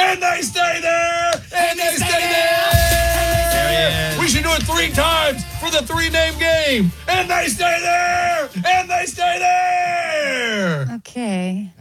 And they stay there. And they stay there. We should do it 3 times for the 3-name game. And they stay there. And they stay there. Okay.